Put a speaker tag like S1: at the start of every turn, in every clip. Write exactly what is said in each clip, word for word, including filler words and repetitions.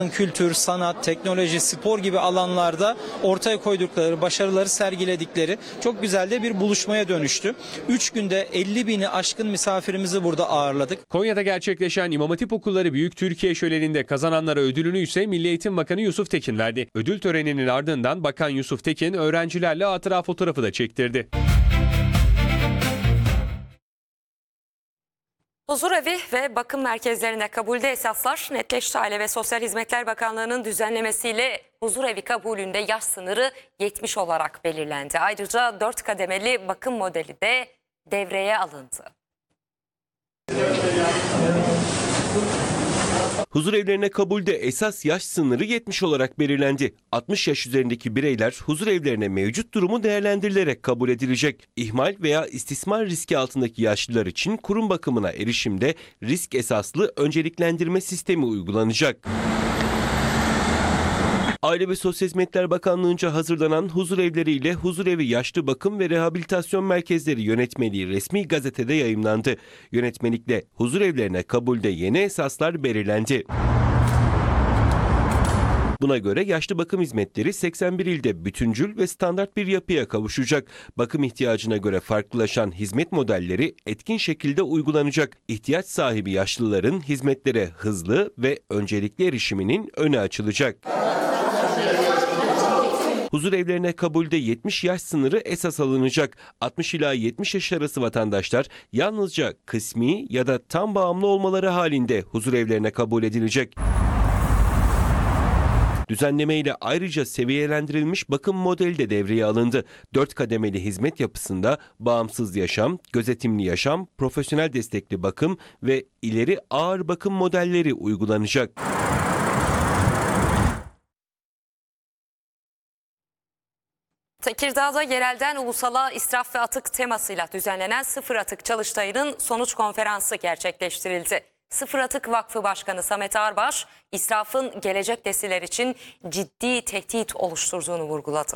S1: Kültür, sanat, teknoloji, spor gibi alanlarda ortaya koydukları, başarıları sergiledikleri çok güzel de bir buluşmaya dönüştü. Üç günde elli bini aşkın misafirimizi burada ağırladık.
S2: Konya'da gerçekleşen İmam Hatip Okulları Büyük Türkiye Şöleni'nde kazananlara ödülünü ise Milli Eğitim Bakanı Yusuf Tekin verdi. Ödül töreninin ardından Bakan Yusuf Tekin öğrencilerle hatıra fotoğrafı da çektirdi.
S3: Huzurevi ve bakım merkezlerine kabulde esaslar netleşti. Aile ve Sosyal Hizmetler Bakanlığı'nın düzenlemesiyle huzurevi kabulünde yaş sınırı yetmiş olarak belirlendi. Ayrıca dört kademeli bakım modeli de devreye alındı.
S4: Huzurevlerine kabulde esas yaş sınırı yetmiş olarak belirlendi. altmış yaş üzerindeki bireyler huzurevlerine mevcut durumu değerlendirilerek kabul edilecek. İhmal veya istismar riski altındaki yaşlılar için kurum bakımına erişimde risk esaslı önceliklendirme sistemi uygulanacak. Aile ve Sosyal Hizmetler Bakanlığı'nca hazırlanan huzurevleri ile Huzurevi Yaşlı Bakım ve Rehabilitasyon Merkezleri Yönetmeliği resmi gazetede yayımlandı. Yönetmelikle huzurevlerine kabulde yeni esaslar belirlendi. Buna göre yaşlı bakım hizmetleri seksen bir ilde bütüncül ve standart bir yapıya kavuşacak. Bakım ihtiyacına göre farklılaşan hizmet modelleri etkin şekilde uygulanacak. İhtiyaç sahibi yaşlıların hizmetlere hızlı ve öncelikli erişiminin önü açılacak. Huzurevlerine kabulde yetmiş yaş sınırı esas alınacak. altmış ila yetmiş yaş arası vatandaşlar yalnızca kısmi ya da tam bağımlı olmaları halinde huzurevlerine kabul edilecek. Düzenlemeyle ayrıca seviyelendirilmiş bakım modeli de devreye alındı. Dört kademeli hizmet yapısında bağımsız yaşam, gözetimli yaşam, profesyonel destekli bakım ve ileri ağır bakım modelleri uygulanacak.
S3: Tekirdağ'da yerelden ulusala israf ve atık temasıyla düzenlenen Sıfır Atık Çalıştayı'nın sonuç konferansı gerçekleştirildi. Sıfır Atık Vakfı Başkanı Samet Ağarbaş, israfın gelecek nesiller için ciddi tehdit oluşturduğunu vurguladı.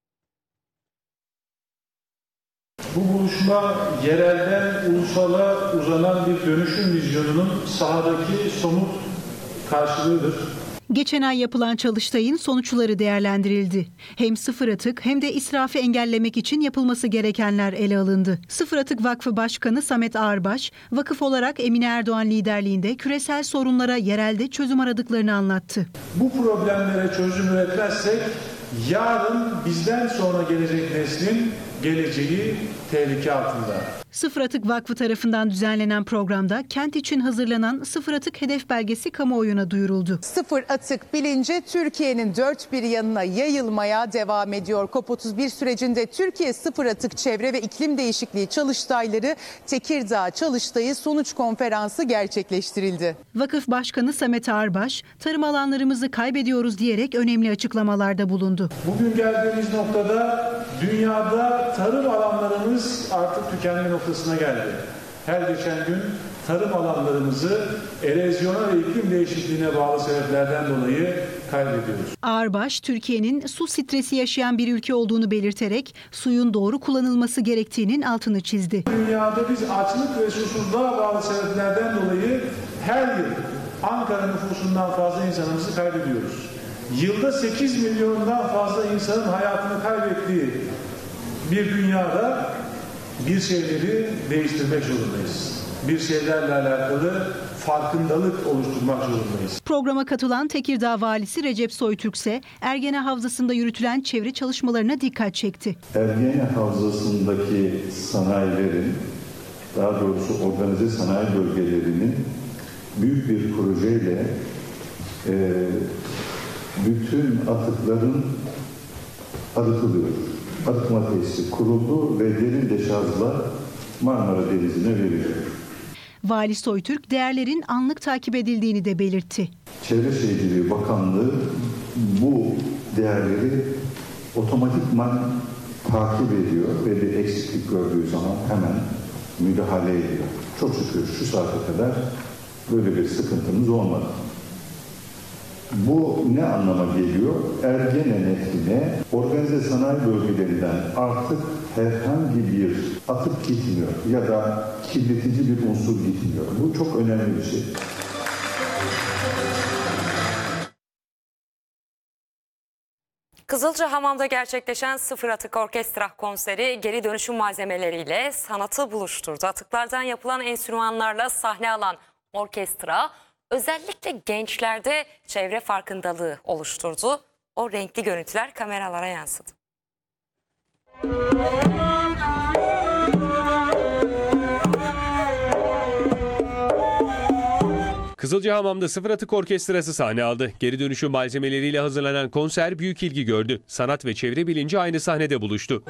S5: Bu buluşma yerelden ulusala uzanan bir dönüşüm vizyonunun sahadaki somut karşılığıdır.
S6: Geçen ay yapılan çalıştayın sonuçları değerlendirildi. Hem sıfır atık hem de israfı engellemek için yapılması gerekenler ele alındı. Sıfır Atık Vakfı Başkanı Samet Ağarbaş, vakıf olarak Emine Erdoğan liderliğinde küresel sorunlara yerelde çözüm aradıklarını anlattı.
S5: Bu problemlere çözüm üretmezsek yarın bizden sonra gelecek neslin geleceği tehlike altında.
S6: Sıfır Atık Vakfı tarafından düzenlenen programda kent için hazırlanan Sıfır Atık Hedef Belgesi kamuoyuna duyuruldu.
S7: Sıfır atık bilinci Türkiye'nin dört bir yanına yayılmaya devam ediyor. COP otuz bir sürecinde Türkiye Sıfır Atık Çevre ve İklim Değişikliği Çalıştayları Tekirdağ Çalıştayı Sonuç Konferansı gerçekleştirildi.
S6: Vakıf Başkanı Samet Ağarbaş, tarım alanlarımızı kaybediyoruz diyerek önemli açıklamalarda bulundu.
S5: Bugün geldiğimiz noktada dünyada tarım alanlarımız artık tükenme noktasına geldi. Her geçen gün tarım alanlarımızı erozyona ve iklim değişikliğine bağlı sebeplerden dolayı kaybediyoruz.
S6: Ağarbaş, Türkiye'nin su stresi yaşayan bir ülke olduğunu belirterek suyun doğru kullanılması gerektiğinin altını çizdi.
S5: Dünyada biz açlık ve susuzluğa bağlı sebeplerden dolayı her yıl Ankara nüfusundan fazla insanımızı kaybediyoruz. Yılda sekiz milyondan fazla insanın hayatını kaybettiği bir dünyada bir şeyleri değiştirmek zorundayız. Bir şeylerle alakalı farkındalık oluşturmak zorundayız.
S6: Programa katılan Tekirdağ Valisi Recep Soytürk ise Ergene Havzası'nda yürütülen çevre çalışmalarına dikkat çekti.
S8: Ergene Havzası'ndaki sanayilerin, daha doğrusu organize sanayi bölgelerinin büyük bir projeyle e, bütün atıkların arıtılıyor. Arıtma tesisi kuruldu ve derin deşarjla Marmara Denizi'ne veriliyor.
S6: Vali Soytürk değerlerin anlık takip edildiğini de belirtti.
S8: Çevre Şehirciliği Bakanlığı bu değerleri otomatikman takip ediyor ve bir eksiklik gördüğü zaman hemen müdahale ediyor. Çok şükür şu saate kadar böyle bir sıkıntımız olmadı. Bu ne anlama geliyor? Ergene Nehri'ne organize sanayi bölgelerinden artık herhangi bir atık gitmiyor ya da kirletici bir unsur gitmiyor. Bu çok önemli bir şey.
S3: Kızılcahamam'da gerçekleşen Sıfır Atık Orkestra konseri geri dönüşüm malzemeleriyle sanatı buluşturdu. Atıklardan yapılan enstrümanlarla sahne alan orkestra özellikle gençlerde çevre farkındalığı oluşturdu. O renkli görüntüler kameralara yansıdı.
S2: Kızılcahamam'da Sıfır Atık Orkestrası sahne aldı. Geri dönüşüm malzemeleriyle hazırlanan konser büyük ilgi gördü. Sanat ve çevre bilinci aynı sahnede buluştu.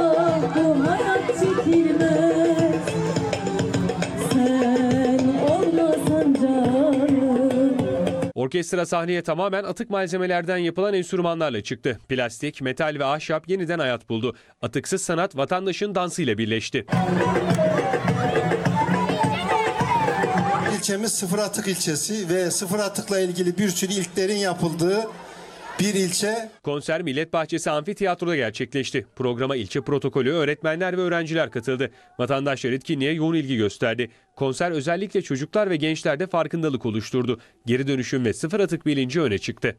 S2: Orkestra sahneye tamamen atık malzemelerden yapılan enstrümanlarla çıktı. Plastik, metal ve ahşap yeniden hayat buldu. Atıksız sanat vatandaşın dansıyla birleşti.
S9: İlçemiz Sıfır Atık ilçesi ve sıfır atıkla ilgili bir sürü ilklerin yapıldığı bir ilçe.
S2: Konser Millet Bahçesi Amfiteyatro'da gerçekleşti. Programa ilçe protokolü, öğretmenler ve öğrenciler katıldı. Vatandaşlar etkinliğe yoğun ilgi gösterdi. Konser özellikle çocuklar ve gençlerde farkındalık oluşturdu. Geri dönüşüm ve sıfır atık bilinci öne çıktı.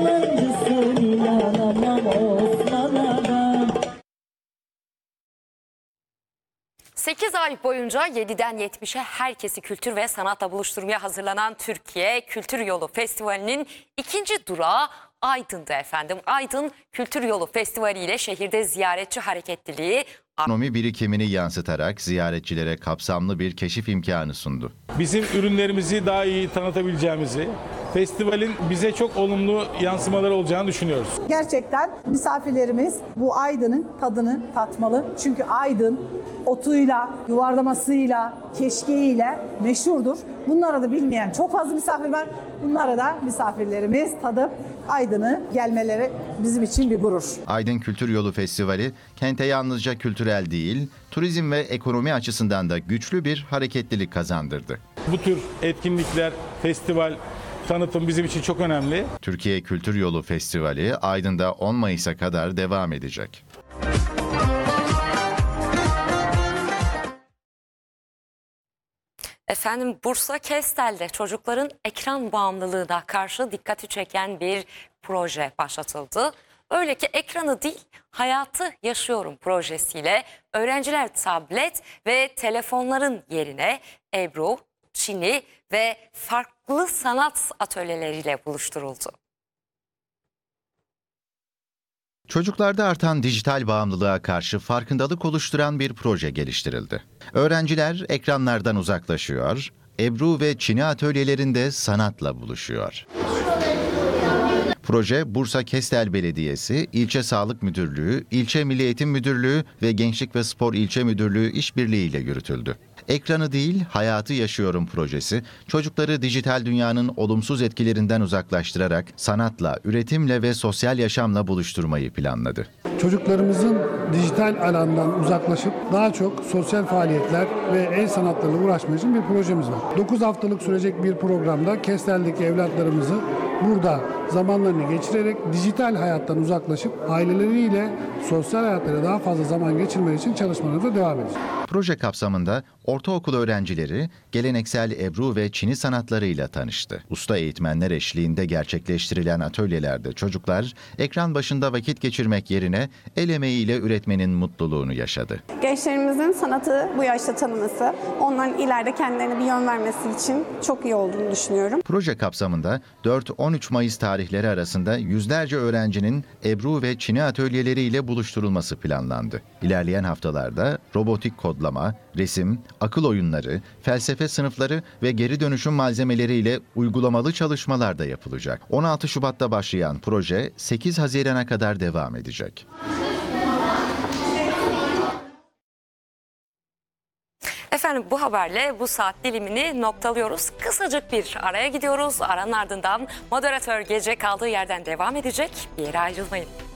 S3: sekiz ay boyunca yediden yetmişe herkesi kültür ve sanatla buluşturmaya hazırlanan Türkiye Kültür Yolu Festivali'nin ikinci durağı Aydın'da efendim. Aydın Kültür Yolu Festivali ile şehirde ziyaretçi hareketliliği,
S10: ekonomi birikimini yansıtarak ziyaretçilere kapsamlı bir keşif imkanı sundu.
S5: Bizim ürünlerimizi daha iyi tanıtabileceğimizi, festivalin bize çok olumlu yansımaları olacağını düşünüyoruz.
S11: Gerçekten misafirlerimiz bu Aydın'ın tadını tatmalı. Çünkü Aydın otuyla, yuvarlamasıyla, keşkeğiyle meşhurdur. Bunları da bilmeyen çok fazla misafir var. Bunlara da misafirlerimiz tadıp Aydın'ı gelmeleri bizim için bir gurur.
S10: Aydın Kültür Yolu Festivali kente yalnızca kültürel değil, turizm ve ekonomi açısından da güçlü bir hareketlilik kazandırdı.
S5: Bu tür etkinlikler, festival, tanıtım bizim için çok önemli.
S10: Türkiye Kültür Yolu Festivali Aydın'da on Mayıs'a kadar devam edecek.
S3: Efendim Bursa Kestel'de çocukların ekran bağımlılığına karşı dikkati çeken bir proje başlatıldı. Öyle ki ekranı değil hayatı yaşıyorum projesiyle öğrenciler tablet ve telefonların yerine Ebru, Çini ve farklı sanat atölyeleriyle buluşturuldu.
S10: Çocuklarda artan dijital bağımlılığa karşı farkındalık oluşturan bir proje geliştirildi. Öğrenciler ekranlardan uzaklaşıyor, Ebru ve Çini atölyelerinde sanatla buluşuyor. Proje Bursa Kestel Belediyesi, İlçe Sağlık Müdürlüğü, İlçe Milli Eğitim Müdürlüğü ve Gençlik ve Spor İlçe Müdürlüğü işbirliğiyle yürütüldü. Ekranı değil, hayatı yaşıyorum projesi, çocukları dijital dünyanın olumsuz etkilerinden uzaklaştırarak sanatla, üretimle ve sosyal yaşamla buluşturmayı planladı.
S12: Çocuklarımızın dijital alandan uzaklaşıp daha çok sosyal faaliyetler ve el sanatlarıyla uğraşmak için bir projemiz var. dokuz haftalık sürecek bir programda Kestel'deki evlatlarımızı burada zamanlarını geçirerek dijital hayattan uzaklaşıp aileleriyle sosyal hayatlara daha fazla zaman geçirmeleri için çalışmalarına devam edeceğiz.
S10: Proje kapsamında ortaokul öğrencileri geleneksel Ebru ve Çini sanatlarıyla tanıştı. Usta eğitmenler eşliğinde gerçekleştirilen atölyelerde çocuklar ekran başında vakit geçirmek yerine el emeğiyle üretmenin mutluluğunu yaşadı.
S13: Gençlerimizin sanatı bu yaşta tanıması, onların ileride kendilerine bir yön vermesi için çok iyi olduğunu düşünüyorum.
S10: Proje kapsamında dört on üç Mayıs tarihleri arasında yüzlerce öğrencinin Ebru ve Çini atölyeleriyle buluşturulması planlandı. İlerleyen haftalarda robotik kodlama, resim, akıl oyunları, felsefe sınıfları ve geri dönüşüm malzemeleriyle uygulamalı çalışmalar da yapılacak. on altı Şubat'ta başlayan proje sekiz Haziran'a kadar devam edecek.
S3: Efendim bu haberle bu saat dilimini noktalıyoruz. Kısacık bir araya gidiyoruz. Aranın ardından moderatör gece kaldığı yerden devam edecek. Bir yere ayrılmayın.